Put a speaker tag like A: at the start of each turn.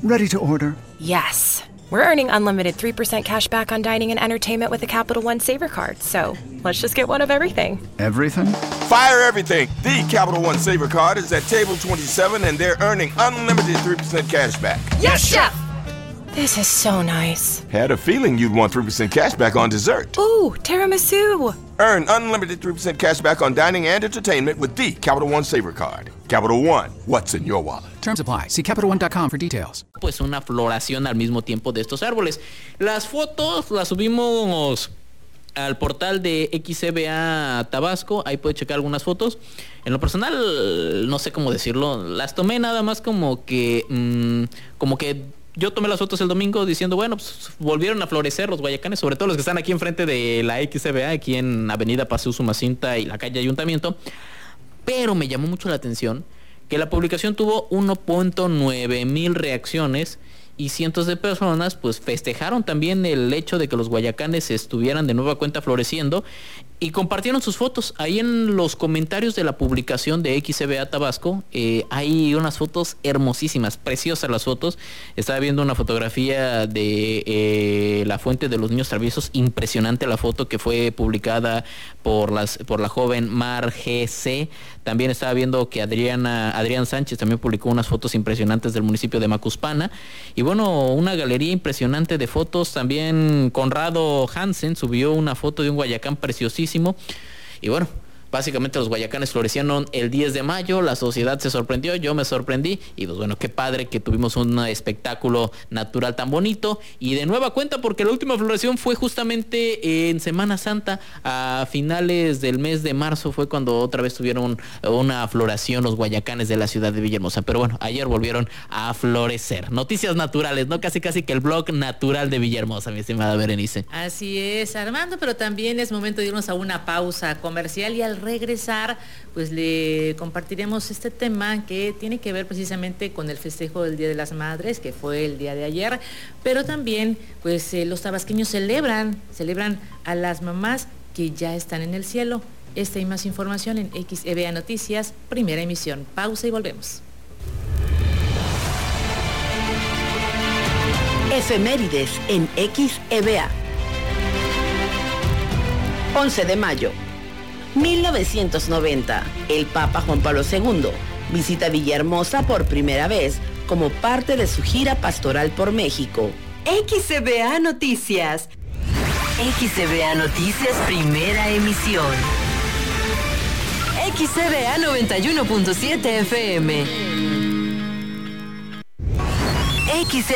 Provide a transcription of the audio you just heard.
A: Ready to order.
B: Yes. We're earning unlimited 3% cash back on dining and entertainment with the Capital One Saver Card, so let's just get one of everything.
A: Everything?
C: Fire everything! The Capital One Saver Card is at table 27 and they're earning unlimited 3% cash back.
B: Yes, Chef! This is so nice.
C: Had a feeling you'd want 3% cash back on dessert.
B: Ooh, tiramisu!
C: Earn unlimited 3% cash back on dining and entertainment with the Capital One Saver Card. Capital One, what's in your wallet?
A: Terms apply. See CapitalOne.com for details.
D: Pues una floración al mismo tiempo de estos árboles. Las fotos las subimos al portal de XCBA Tabasco. Ahí puede checar algunas fotos. En lo personal, no sé cómo decirlo. Las tomé nada más como que yo tomé las fotos el domingo diciendo, bueno, pues volvieron a florecer los guayacanes, sobre todo los que están aquí enfrente de la XCBA, aquí en Avenida Paseo Usumacinta y la calle Ayuntamiento. Pero me llamó mucho la atención que la publicación tuvo 1.9 mil reacciones y cientos de personas pues festejaron también el hecho de que los guayacanes estuvieran de nueva cuenta floreciendo y compartieron sus fotos. Ahí en los comentarios de la publicación de XCBA Tabasco hay unas fotos hermosísimas, preciosas las fotos. Estaba viendo una fotografía de la Fuente de los Niños Traviesos, impresionante la foto que fue publicada por la joven Mar GC. También estaba viendo que Adrián Sánchez también publicó unas fotos impresionantes del municipio de Macuspana. Y bueno, una galería impresionante de fotos. También Conrado Hansen subió una foto de un Guayacán preciosísimo. Y bueno, básicamente los guayacanes florecieron el 10 de mayo, la sociedad se sorprendió, yo me sorprendí y pues bueno, qué padre que tuvimos un espectáculo natural tan bonito y de nueva cuenta porque la última floración fue justamente en Semana Santa, a finales del mes de marzo fue cuando otra vez tuvieron una floración los guayacanes de la ciudad de Villahermosa, pero bueno, ayer volvieron a florecer. Noticias naturales, ¿no? Casi que el blog natural de Villahermosa, mi estimada Berenice.
E: Así es, Armando, pero también es momento de irnos a una pausa comercial y al regresar, pues le compartiremos este tema que tiene que ver precisamente con el festejo del Día de las Madres, que fue el día de ayer, pero también, pues los tabasqueños celebran a las mamás que ya están en el cielo. Esta y más información en XEBA Noticias, primera emisión. Pausa y volvemos.
F: Efemérides en XEBA. 11 de mayo. 1990, el Papa Juan Pablo II visita Villahermosa por primera vez como parte de su gira pastoral por México.
G: XCBA Noticias. XCBA Noticias, primera emisión. XCBA 91.7 FM.